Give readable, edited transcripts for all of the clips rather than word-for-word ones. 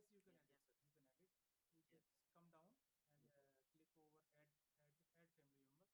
Yes, you can Yes, edit, yes, sir. You can edit. You yes, just come down and click over add family member,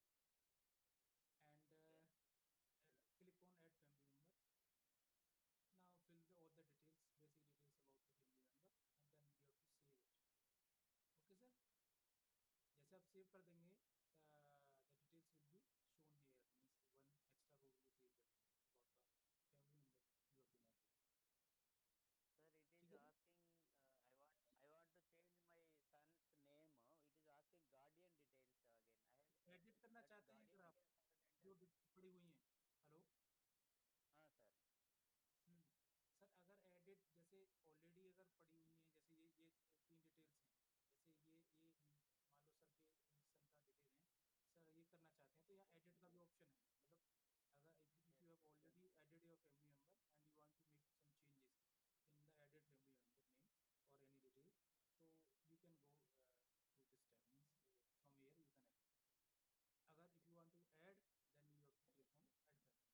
and okay, click on add family member. Now fill all the details, basic details about the family member, and then you have to save it. Okay, sir. जैसे आप save कर देंगे, the details will be shown here. Means one extra row will be created about the family member you have been added. sir. It is ठीक है ना? asking. I want to change my son's name. It is asking guardian details again. I have edit करना that चाहते हैं guardian अगर आप, details I have जो entered. पड़ी हुई हैं। हेलो। हाँ sir. हम्म। सर अगर एडिट जैसे ऑलरेडी अगर पड़ी हुई हैं, जैसे ये तीन डिटेल्स हैं, जैसे ये मान लो सर के सन का डिटेल है, सर ये करना चाहते हैं तो यहाँ एडिट का भी ऑप्शन है। मतलब अगर if Yes, you have yes, already added your family member and you want to make some changes in the added family member name और एनी डिटेल, तो you can go through this step. Means from here you can edit. अगर if you want to add, then you have to click on add family.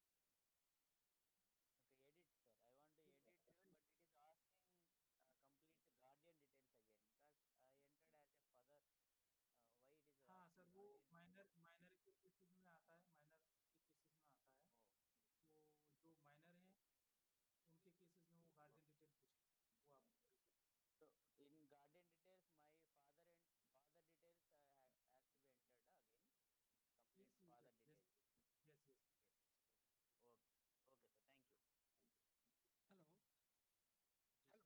okay. Edit, sir. I want to edit, but it is asking complete guardian details again because I entered as a father. Why it is हाँ asking sir, वो guardian minor details? Minor के cases में आता है, minor के cases में आता है। Oh, वो जो माइनर हैं उनके केसेस में वो गार्जियन okay. डिटेल पूछेगा, वो आप फिल कर दीजिए। So in guardian details, my father and father details has to be entered again. Complete yes you father can, yes details. Yes yes yes. Yes. Okay. Okay, sir. Thank you. Thank you. Hello. Ji hello. Sir.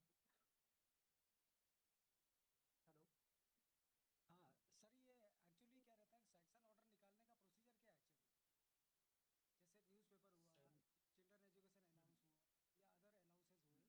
Hello. हाँ sir, ये actually क्या रहता है, section order निकालने का procedure क्या है actually? जैसे न्यूज़पेपर हुआ, सेल। चिल्ड्रन एजुकेशन अनाउंस हुआ, या अदर अनाउंसेस हुए।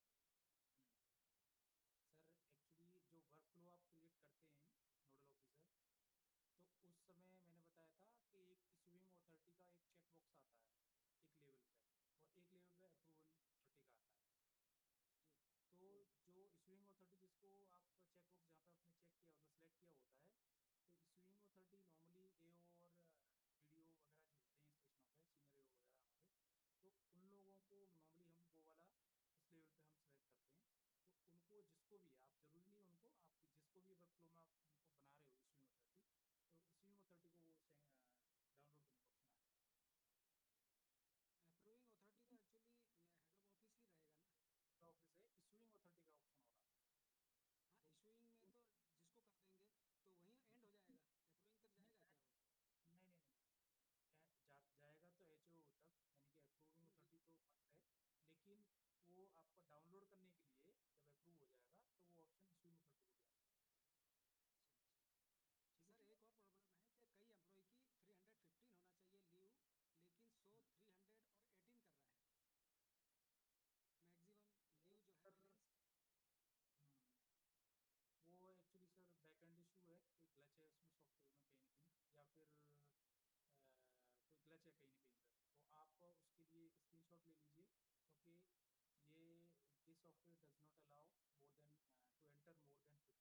सर एक्चुअली जो वर्क फ्लो आप क्रिएट करते हैं नोडल ऑफिसर, तो उस समय मैंने बताया था कि एक इशूइंग अथॉरिटी का एक चेक बॉक्स आता है एक लेवल पे, और एक लेवल पे अप्रूवल अथॉरिटी का आता है। जी। तो जो इशूइंग अथॉरिटी जिसको आप चेक बॉक्स जहाँ पे आपने चेक किया होता सेलेक्ट किया होता है, तो इशूइंग अथॉरिटी नॉर्मली एओ और बीडीओ वगैरह जो होते हैं स्टेशनों पे, सीनियर एओ वगैरह हमारे, तो उन लोगों को नॉर्मली हम वो वाला उस लेवल पे हम सेलेक्ट करते हैं। तो उनको जिसको भी आप, जरूरी नहीं उनको, आप जिसको भी वर्क फ्लो में आप उनको बना रहे हो इशूइंग अथॉरिटी, तो इशूइंग अथॉरिटी को वो डाउनलोड करने का ऑप्शन आएगा। अप्रूविंग अथॉरिटी तो एक्चुअली हेड ऑफ ऑफिस ही रहेगा ना? ऑफिस है, इशूइंग अथॉरिटी का ऑप्शन हो रहा है। हाँ, तो इशूइंग में तो जिसको कर देंगे तो वहीं एंड हो जाएगा, अप्रूविंग तक नहीं जाएगा क्या वो? नहीं नहीं नहीं, जाएगा तो एचओ तक, यानी कि अप्रूविंग जी। अथॉरिटी तो मस्त है, लेकिन वो आपको डाउनलोड करने के लिए जब अप्रूव हो जाएगा तो वो ऑप्शन इशूइंग अथॉरिटी को भी आएगा। अच्छा अच्छा। ठीक है सर सर। एक और प्रॉब्लम है कि कई एम्प्लॉय की 315 होना चाहिए लीव, लेकिन शो हम्म, 318 कर रहा है, मैक्सिमम लीव जो है सर बैलेंस। हम्म, वो एक्चुअली सर बैकएंड इशू है, कोई ग्लच है उसमें सॉफ्टवेयर में कहीं ना कहीं, या फिर कोई ग्लच है कहीं ना कहीं सर। तो आप उसके लिए एक स्क्रीनशॉट ले लीजिए, क्योंकि ये this software does not allow more than to enter more than